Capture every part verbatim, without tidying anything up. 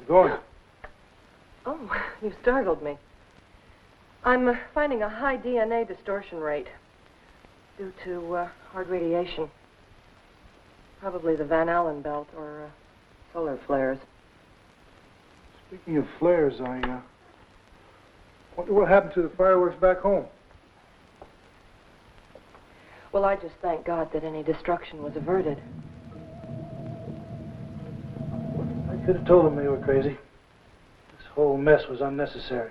you going? Oh, you startled me. I'm uh, finding a high D N A distortion rate due to uh, hard radiation. Probably the Van Allen belt or uh, solar flares. Speaking of flares, I uh, wonder what happened to the fireworks back home. Well, I just thank God that any destruction was averted. I could have told them they were crazy. This whole mess was unnecessary.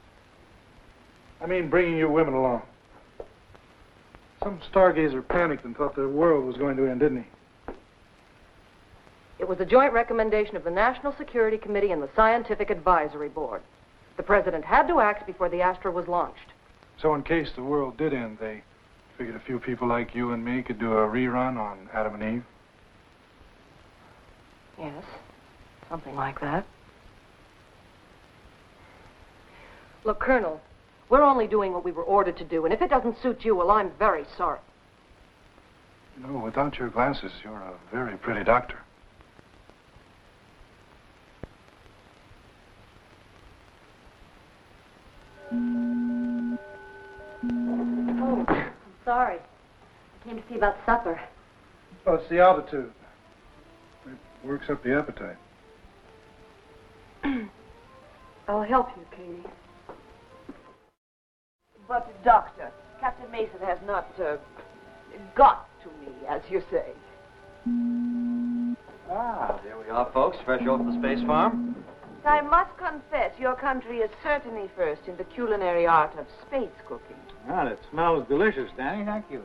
I mean, bringing you women along. Some stargazer panicked and thought the world was going to end, didn't he? It was a joint recommendation of the National Security Committee and the Scientific Advisory Board. The president had to act before the Astra was launched. So in case the world did end, they figured a few people like you and me could do a rerun on Adam and Eve? Yes, something like that. Look, Colonel, we're only doing what we were ordered to do, and if it doesn't suit you, well, I'm very sorry. You know, without your glasses, you're a very pretty doctor. Oh, I'm sorry. I came to see about supper. Oh, it's the altitude. It works up the appetite. I'll help you, Katie. But, Doctor, Captain Mason has not uh, got to me, as you say. Ah, there we are, folks, fresh off the space farm. I must confess, your country is certainly first in the culinary art of space cooking. Well, it smells delicious, Danny. Thank you.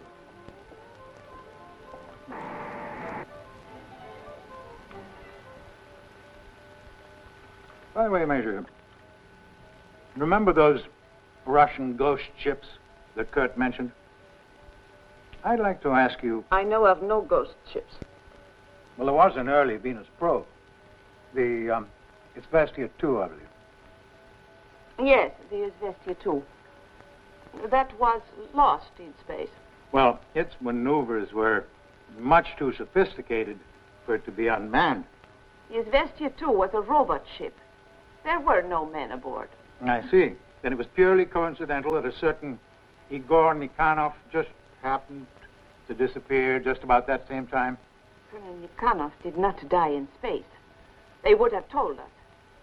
By the way, Major, remember those Russian ghost ships that Kurt mentioned? I'd like to ask you... I know of no ghost ships. Well, there was an early Venus probe. The, um, it's Vestia two, I believe. Yes, the Izvestia two. That was lost in space. Well, its maneuvers were much too sophisticated for it to be unmanned. The Izvestia two was a robot ship. There were no men aboard. I see. Then it was purely coincidental that a certain Igor Nikhanov just happened to disappear just about that same time? Colonel Nikhanov did not die in space. They would have told us.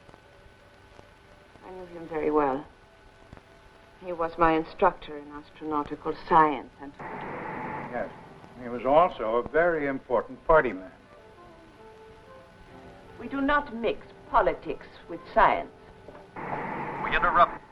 I knew him very well. He was my instructor in astronautical science and... Yes. He was also a very important party man. We do not mix politics with science. We interrupt